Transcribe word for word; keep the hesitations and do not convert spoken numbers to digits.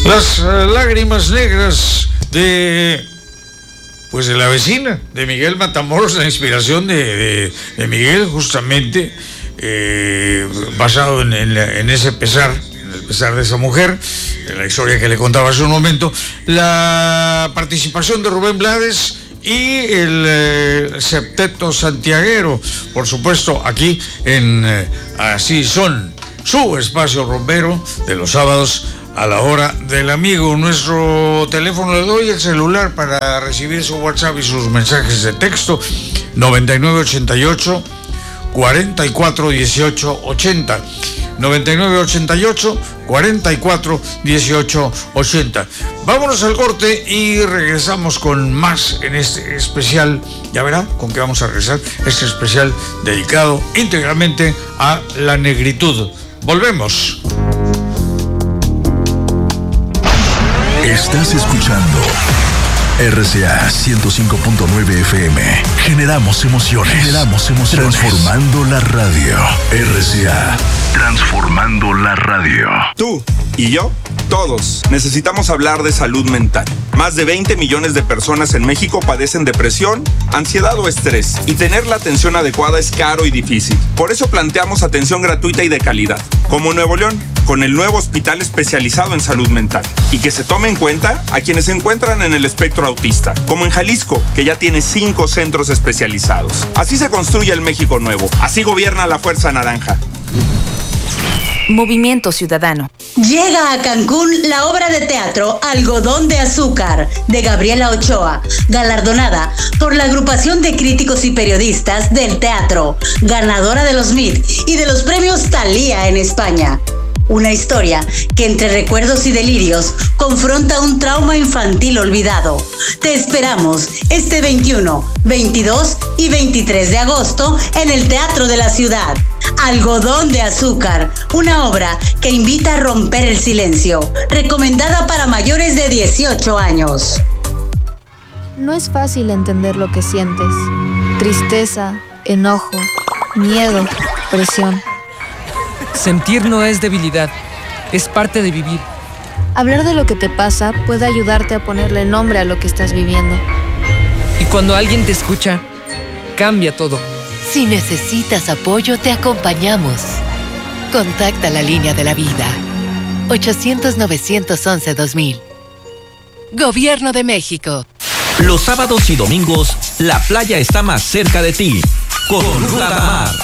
Las uh, lágrimas negras de, pues de la vecina, de Miguel Matamoros, la inspiración de, de, de Miguel, justamente, eh, basado en, en, en ese pesar, en el pesar de esa mujer, en la historia que le contaba hace un momento, la participación de Rubén Blades y el eh, septeto santiaguero, por supuesto, aquí en eh, Así Son, su espacio rumbero de los sábados a la hora del amigo. Nuestro teléfono, le doy el celular para recibir su WhatsApp y sus mensajes de texto: noventa y nueve ochenta y ocho cuarenta y cuatro dieciocho ochenta. noventa y nueve ochenta y ocho cuarenta y cuatro dieciocho ochenta. Vámonos al corte y regresamos con más en este especial. Ya verá con qué vamos a regresar. Este especial dedicado íntegramente a la negritud. Volvemos. Estás escuchando R C A ciento cinco punto nueve F M. Generamos emociones. Generamos emociones. Transformando la radio. R C A. Transformando la radio. Tú y yo, todos, necesitamos hablar de salud mental. Más de veinte millones de personas en México padecen depresión, ansiedad o estrés, y tener la atención adecuada es caro y difícil. Por eso planteamos atención gratuita y de calidad, como en Nuevo León, con el nuevo hospital especializado en salud mental, y que se tome en cuenta a quienes se encuentran en el espectro autista, como en Jalisco, que ya tiene cinco centros especializados. Así se construye el México nuevo, así gobierna la Fuerza Naranja. Movimiento Ciudadano. Llega a Cancún la obra de teatro Algodón de Azúcar, de Gabriela Ochoa, galardonada por la Agrupación de Críticos y Periodistas del Teatro, ganadora de los M I T y de los premios Thalía en España. Una historia que entre recuerdos y delirios confronta un trauma infantil olvidado. Te esperamos este veintiuno, veintidós y veintitrés de agosto en el Teatro de la Ciudad. Algodón de Azúcar, una obra que invita a romper el silencio, recomendada para mayores de dieciocho años. No es fácil entender lo que sientes. Tristeza, enojo, miedo, presión. Sentir no es debilidad, es parte de vivir. Hablar de lo que te pasa puede ayudarte a ponerle nombre a lo que estás viviendo. Y cuando alguien te escucha, cambia todo. Si necesitas apoyo, te acompañamos. Contacta la línea de la vida. ochocientos, novecientos once, dos mil. Gobierno de México. Los sábados y domingos, la playa está más cerca de ti. Con Ruta Mar.